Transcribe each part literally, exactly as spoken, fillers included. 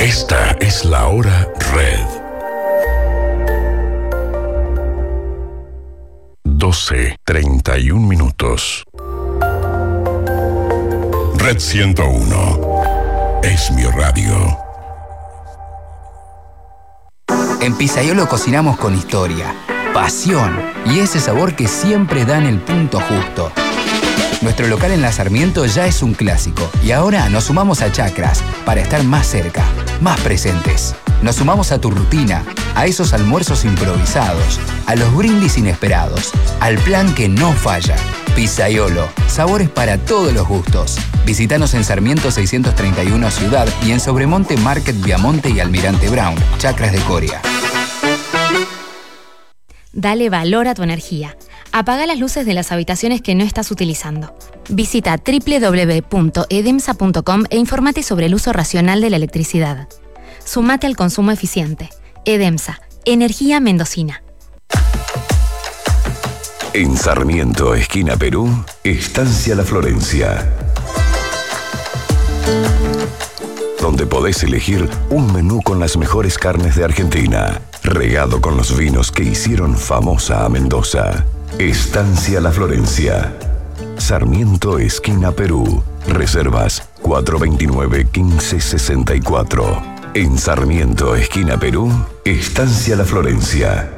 Esta es la hora Red. doce treinta y un minutos. Red ciento uno. Es mi radio. En Pizzaiolo cocinamos con historia, pasión y ese sabor que siempre da en el punto justo. Nuestro local en La Sarmiento ya es un clásico y ahora nos sumamos a Chacras para estar más cerca, más presentes. Nos sumamos a tu rutina, a esos almuerzos improvisados, a los brindis inesperados, al plan que no falla. Pizzaiolo, sabores para todos los gustos. Visítanos en Sarmiento seiscientos treinta y uno Ciudad y en Sobremonte Market Viamonte y Almirante Brown, Chacras de Coria. Dale valor a tu energía. Apaga las luces de las habitaciones que no estás utilizando. Visita doble u doble u doble u punto edemsa punto com e infórmate sobre el uso racional de la electricidad. Sumate al consumo eficiente. Edemsa, energía mendocina. En Sarmiento, esquina Perú, Estancia La Florencia, donde podés elegir un menú con las mejores carnes de Argentina, regado con los vinos que hicieron famosa a Mendoza. Estancia La Florencia, Sarmiento, esquina Perú. Reservas cuatro dos nueve, uno cinco seis cuatro. En Sarmiento, esquina Perú, Estancia La Florencia.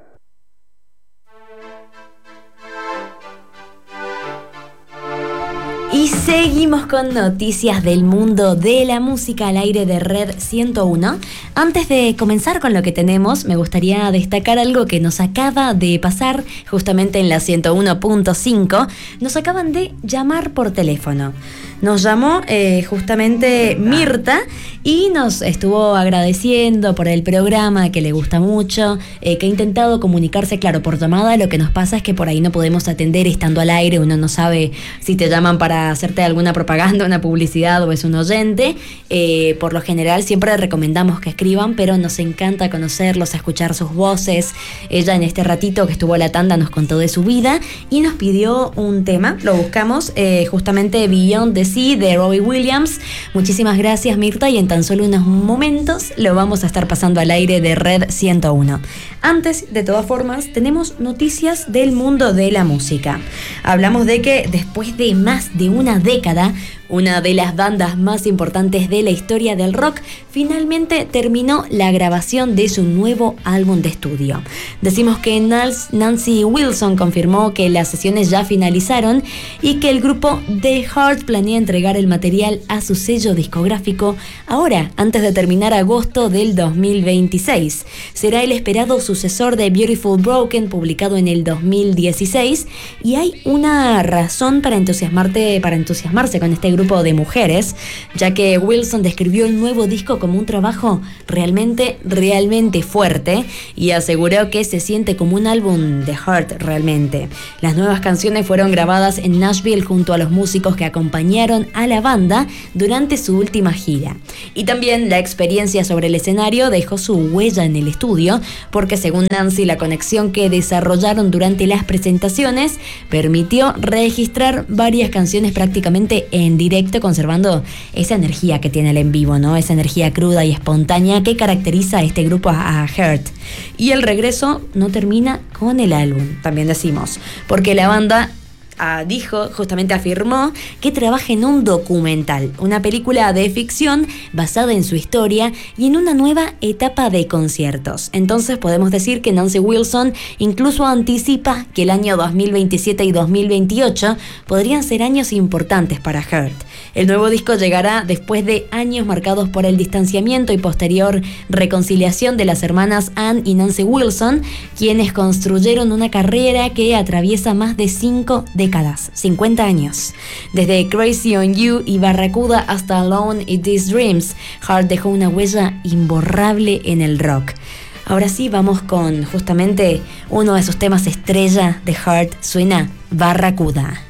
Y seguimos con noticias del mundo de la música al aire de Red ciento uno. Antes de comenzar con lo que tenemos, me gustaría destacar algo que nos acaba de pasar justamente en la ciento uno punto cinco. Nos acaban de llamar por teléfono. Nos llamó eh, justamente Mirta y nos estuvo agradeciendo por el programa, que le gusta mucho, eh, que ha intentado comunicarse, claro, por llamada. Lo que nos pasa es que por ahí no podemos atender estando al aire. Uno no sabe si te llaman para hacerte alguna propaganda, una publicidad o es un oyente. Eh, por lo general siempre recomendamos que escriban, pero nos encanta conocerlos, escuchar sus voces. Ella en este ratito que estuvo la tanda nos contó de su vida y nos pidió un tema. Lo buscamos, eh, justamente Beyond the Sea de Robbie Williams. Muchísimas gracias, Mirta, y en tan solo unos momentos lo vamos a estar pasando al aire de Red ciento uno. Antes, de todas formas, tenemos noticias del mundo de la música. Hablamos de que después de más de una década, una de las bandas más importantes de la historia del rock finalmente terminó la grabación de su nuevo álbum de estudio. Decimos que Nancy Wilson confirmó que las sesiones ya finalizaron y que el grupo The Heart planea entregar el material a su sello discográfico ahora, antes de terminar agosto del dos mil veintiséis. Será el esperado sucesor de Beautiful Broken, publicado en el dos mil dieciséis, y hay una razón para entusiasmarte, para entusiasmarse con este grupo grupo de mujeres, ya que Wilson describió el nuevo disco como un trabajo realmente, realmente fuerte y aseguró que se siente como un álbum de Heart realmente. Las nuevas canciones fueron grabadas en Nashville junto a los músicos que acompañaron a la banda durante su última gira. Y también la experiencia sobre el escenario dejó su huella en el estudio, porque según Nancy, la conexión que desarrollaron durante las presentaciones permitió registrar varias canciones prácticamente en directo, conservando esa energía que tiene el en vivo, ¿no? Esa energía cruda y espontánea que caracteriza a este grupo, a Heart. Y el regreso no termina con el álbum, también decimos, porque la banda Ah, dijo, justamente afirmó que trabaja en un documental, una película de ficción basada en su historia y en una nueva etapa de conciertos. Entonces podemos decir que Nancy Wilson incluso anticipa que el año dos mil veintisiete y dos mil veintiocho podrían ser años importantes para Heart. El nuevo disco llegará después de años marcados por el distanciamiento y posterior reconciliación de las hermanas Ann y Nancy Wilson, quienes construyeron una carrera que atraviesa más de cinco décadas, cincuenta años. Desde Crazy on You y Barracuda hasta Alone in These Dreams, Heart dejó una huella imborrable en el rock. Ahora sí, vamos con justamente uno de sus temas estrella de Heart, suena Barracuda.